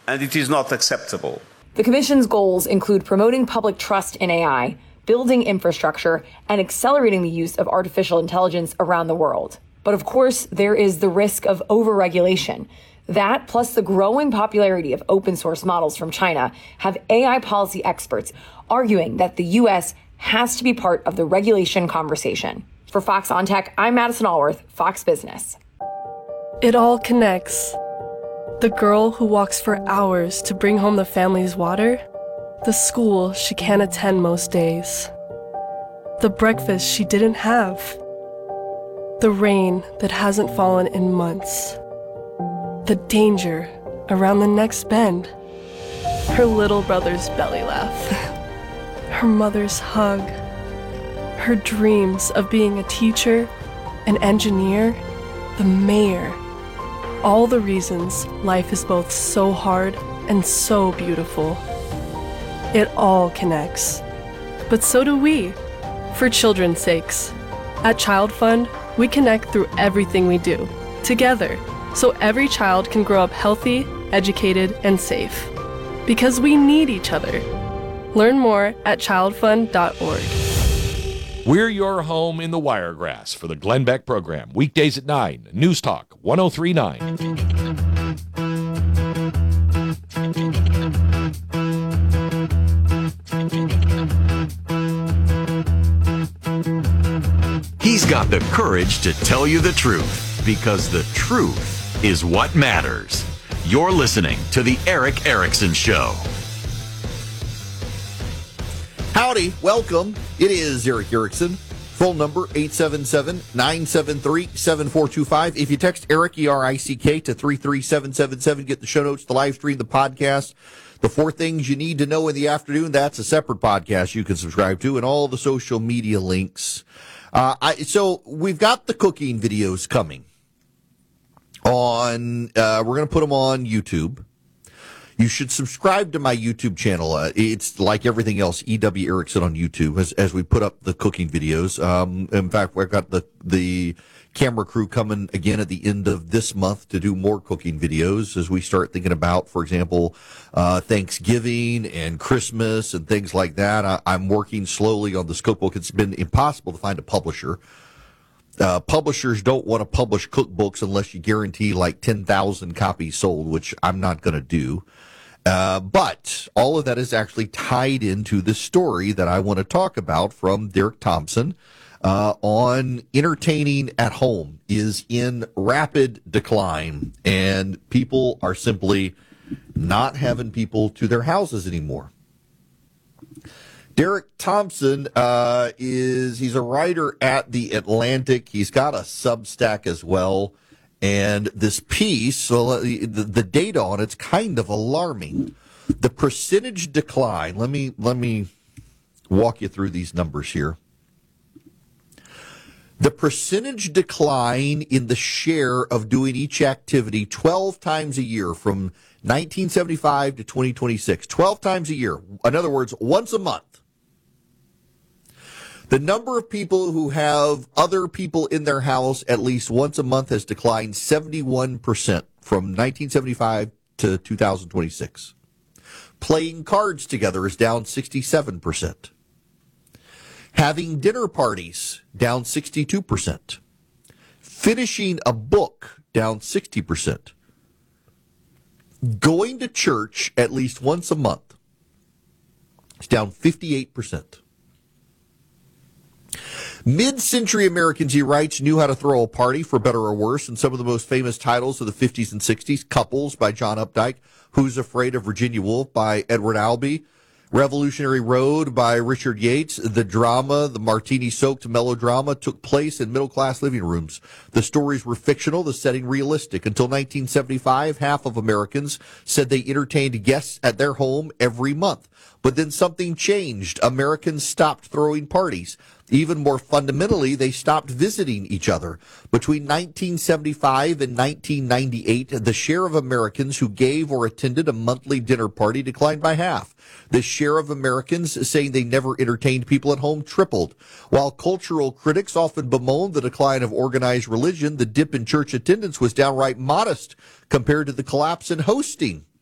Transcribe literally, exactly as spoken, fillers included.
and it is not acceptable. The Commission's goals include promoting public trust in A I, building infrastructure, and accelerating the use of artificial intelligence around the world. But of course, there is the risk of overregulation. That, plus the growing popularity of open source models from China, have A I policy experts arguing that the U S has to be part of the regulation conversation. For Fox on Tech, I'm Madison Allworth, Fox Business. It all connects. The girl who walks for hours to bring home the family's water, the school she can't attend most days, the breakfast she didn't have, the rain that hasn't fallen in months, the danger around the next bend, her little brother's belly laugh, her mother's hug, her dreams of being a teacher, an engineer, the mayor. All the reasons life is both so hard and so beautiful. It all connects. But so do we, for children's sakes. At Child Fund, we connect through everything we do, together, so every child can grow up healthy, educated, and safe. Because we need each other. Learn more at child fund dot org. We're your home in the Wiregrass for the Glenn Beck program. Weekdays at nine, News Talk one oh three point nine. He's got the courage to tell you the truth, because the truth is what matters. You're listening to The Erick Erickson Show. Howdy, welcome. It is Erick Erickson. Phone number eight seven seven, nine seven three, seven four two five. If you text Erick, E R I C K, to three three seven seven seven, get the show notes, the live stream, the podcast, the four things you need to know in the afternoon. That's a separate podcast you can subscribe to, and all the social media links. Uh, I, so we've got the cooking videos coming on. Uh, we're going to put them on YouTube. You should subscribe to my YouTube channel. Uh, it's like everything else, E W Erickson on YouTube, as, as we put up the cooking videos. Um, in fact, we've got the, the camera crew coming again at the end of this month to do more cooking videos as we start thinking about, for example, uh, Thanksgiving and Christmas and things like that. I, I'm working slowly on the scope book. It's been impossible to find a publisher. Uh, publishers don't want to publish cookbooks unless you guarantee like ten thousand copies sold, which I'm not going to do. Uh, but all of that is actually tied into the story that I want to talk about from Derek Thompson uh, on entertaining at home is in rapid decline, and people are simply not having people to their houses anymore. Derek Thompson uh, is, he's a writer at The Atlantic. He's got a Substack as well. And this piece, so the, the data on it's kind of alarming. The percentage decline, let me, let me walk you through these numbers here. The percentage decline in the share of doing each activity twelve times a year from nineteen seventy-five to twenty twenty-six. twelve times a year. In other words, once a month. The number of people who have other people in their house at least once a month has declined seventy-one percent from nineteen seventy-five to two thousand twenty-six. Playing cards together is down sixty-seven percent. Having dinner parties, down sixty-two percent. Finishing a book, down sixty percent. Going to church at least once a month is down fifty-eight percent. Mid-century Americans, he writes, knew how to throw a party, for better or worse, and some of the most famous titles of the fifties and sixties, Couples by John Updike, Who's Afraid of Virginia Woolf by Edward Albee, Revolutionary Road by Richard Yates. The drama, the martini-soaked melodrama, took place in middle-class living rooms. The stories were fictional, the setting realistic. Until nineteen seventy-five, half of Americans said they entertained guests at their home every month. But then something changed. Americans stopped throwing parties. Even more fundamentally, they stopped visiting each other. Between nineteen seventy-five and nineteen ninety-eight, the share of Americans who gave or attended a monthly dinner party declined by half. The share of Americans saying they never entertained people at home tripled. While cultural critics often bemoaned the decline of organized religion, the dip in church attendance was downright modest compared to the collapse in hosting.